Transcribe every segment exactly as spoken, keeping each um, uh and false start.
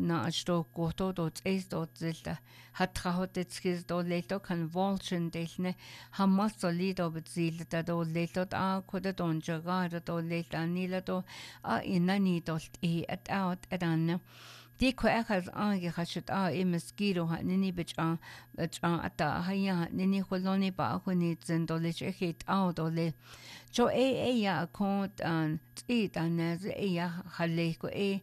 na sto goto dot is dot zilta hat trahotet skis do leto convulsion delne hamas solido bet zilta do leto a koda don jagara do leta nila do a inani dolt e at out at anna di ko achas ange khashat a e mosquito ha nini bich a bich a ata haya nini kholoni ba khoni zendole chekit out dole jo e e ya kont an ti dan e ya khale ko e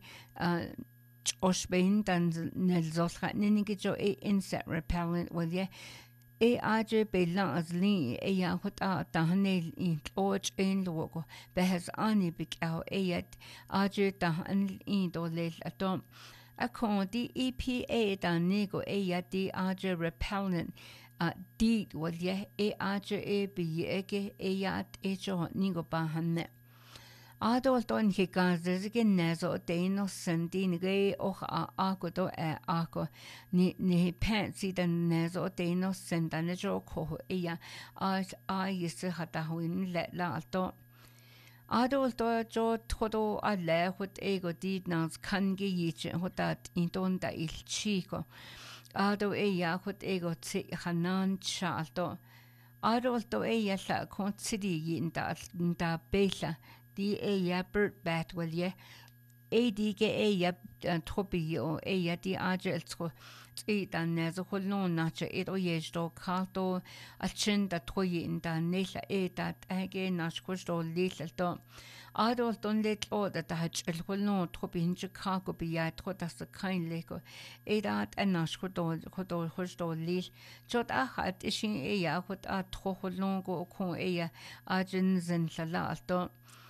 osbein dan nel zolkha nini ki jo e insect repellent well ye e aje be lang as li e ya hot a ta hanel in och in logo behas ani bik au e yet aje ta an in dole atom According the E P A dan nego e ya di aje repellent a di was ye e aje e bi ege e ya e jo nego ba hanne Adol don he gazes gen nezo de no sendi nge och a ako do e ako ni ni fancy den nezo de no senda ne jo ko e ya as a yis hata huin le la to Adol do jo todo a le hot ego dit nas kan ge yich hotat in don da il chico Ado e ya hot ego tsi hanan chalto Adol do e ya la kon city yin da da bela di e ya bird bat well ye e di ge e ya tropi o e ya di aje tro ti dan ne zo holno na che e o ye sto kalto a chin da toyi in da nela e da age na shkosto lil to adol don let o da da chel holno tropi hin che ka ko bi ya tro da se kain leko e da an na shkoto koto hosto lil chot a hat ishin e ya hot a tro holno go ko e ya ajin zen la to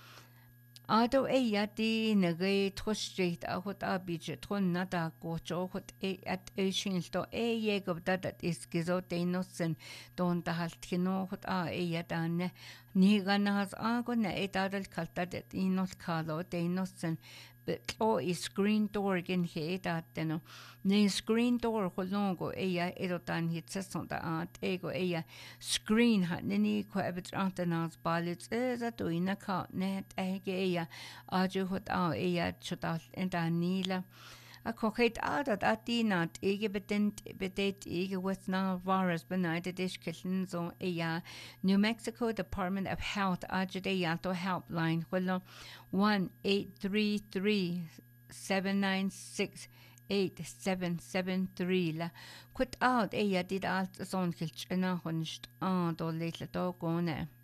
Ado e yati nage trostreet a hot a bije tron nada go cho hot e at e shinto e yegob dat is gizo de nosen don da halt kino hot a e yatane ni ganas a go na e dadal kalta det inos kalo de nosen but o is screen door gen he dat deno ne screen door holongo e ya erotan hit seson da at ego e ya screen hat ni ko ebet antenas balits e za to ina ka net ege e ya aju hot a e ya chotal enta nila a koket adat atinat ege betent betet ege with na virus benighted ish kitchen so e ya New Mexico Department of Health ajade yato helpline holo one eight three three seven nine six eight seven seven three la quit out e ya did alt son kilchena honst a do letle do gone